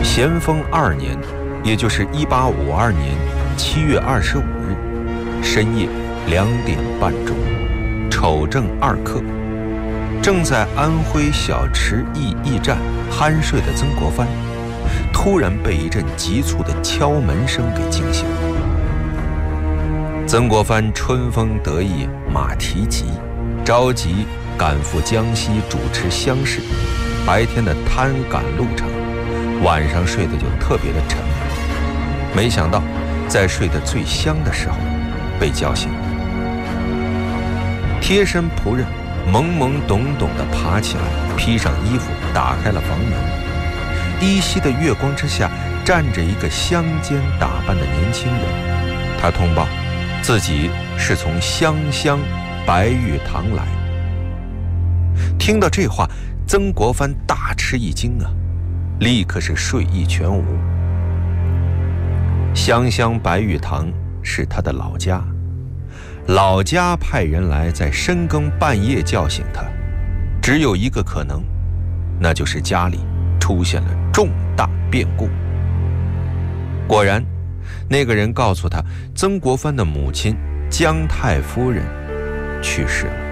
咸丰2年，也就是1852年7月25日深夜2点半钟，丑正2刻，正在安徽小池驿站酣睡的曾国藩，突然被一阵急促的敲门声给惊醒。曾国藩春风得意，马蹄疾，着急赶赴江西主持乡试，白天的贪赶路程，晚上睡得就特别的沉。没想到在睡得最香的时候被叫醒，贴身仆人懵懵懂懂地爬起来，披上衣服，打开了房门。依稀的月光之下，站着一个乡间打扮的年轻人。他通报自己是从湘乡白玉堂来。听到这话，曾国藩大吃一惊啊，立刻是睡意全无。湘乡白玉堂是他的老家，老家派人来在深更半夜叫醒他，只有一个可能，那就是家里出现了重大变故。果然，那个人告诉他，曾国藩的母亲姜太夫人去世了。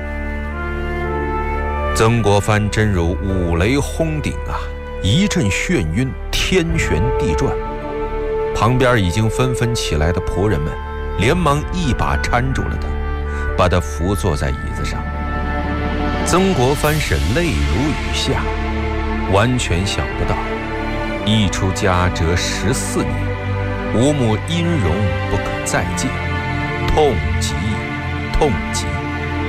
曾国藩真如五雷轰顶啊，一阵眩晕，天旋地转。旁边已经纷纷起来的仆人们连忙一把搀住了他，把他扶坐在椅子上。曾国藩是泪如雨下，完全想不到一出家折14年，无母音容不可再见，痛极痛极。